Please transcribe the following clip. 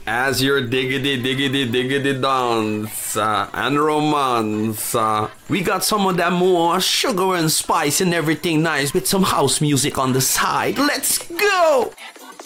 As your diggity dance and romance, we got some of that more sugar and spice and everything nice with some house music on the side. Let's go!